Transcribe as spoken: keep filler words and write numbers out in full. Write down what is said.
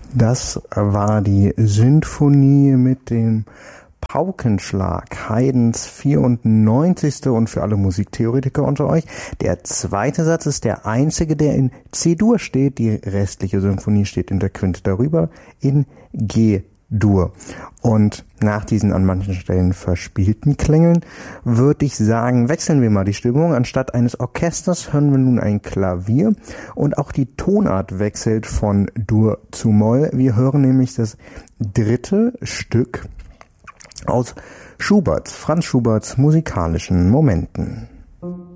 Das war die Sinfonie mit dem Paukenschlag, Haydns vierundneunzigste und für alle Musiktheoretiker unter euch. Der zweite Satz ist der einzige, der in C-Dur steht. Die restliche Symphonie steht in der Quinte darüber in G-Dur. Und nach diesen an manchen Stellen verspielten Klängeln würde ich sagen, wechseln wir mal die Stimmung. Anstatt eines Orchesters hören wir nun ein Klavier und auch die Tonart wechselt von Dur zu Moll. Wir hören nämlich das dritte Stück aus Schuberts, Franz Schuberts musikalischen Momenten.